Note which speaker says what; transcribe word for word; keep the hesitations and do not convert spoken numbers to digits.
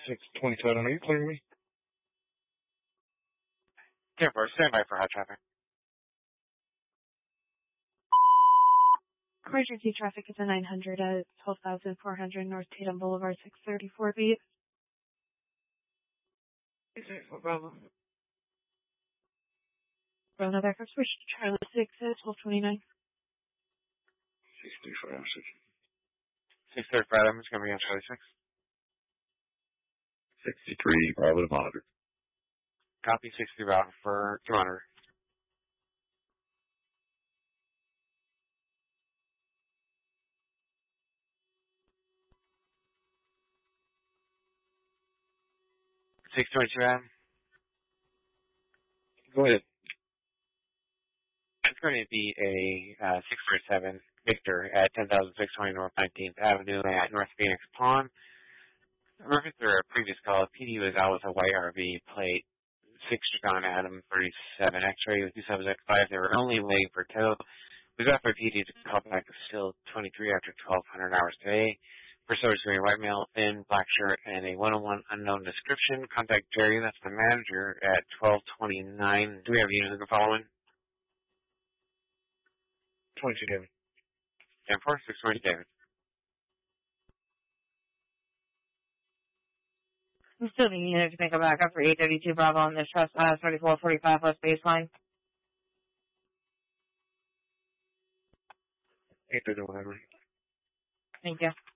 Speaker 1: six twenty-seven, are you clearing me?
Speaker 2: ten four, stand by for hot traffic.
Speaker 3: Emergency traffic is a nine hundred at twelve thousand four hundred North Tatum Boulevard, six thirty-four B.
Speaker 2: No problem.
Speaker 3: Brother back up, switch to Charlie six at twelve twenty-nine.
Speaker 1: six thirty-five, six.
Speaker 2: six thirty-five, I'm just going to be on Charlie six.
Speaker 1: sixty-three, Bravo to monitor.
Speaker 2: Copy sixty Bravo for two hundred. six twenty-two, Adam.
Speaker 1: Go ahead.
Speaker 2: It's going to be a uh, six forty-seven Victor at ten thousand six hundred twenty North nineteenth Avenue at North Phoenix Pond. Reference to a previous call, P D was out with a white R V plate six John Adam thirty-seven X-ray with two subjects five. They were only waiting for tow. We got for P D to call back still twenty-three after twelve hundred hours today. For service wearing white male, thin, black shirt, and a one oh one unknown description. Contact Jerry, that's the manager, at twelve twenty-nine. Do we have units in the following?
Speaker 1: twenty-two, David.
Speaker 2: ten four, six twenty, David.
Speaker 4: I'm still being unit to pick a backup for eight W two Bravo on this trust, uh, thirty-four forty-five plus baseline.
Speaker 1: eight thirty, whatever.
Speaker 4: Thank you.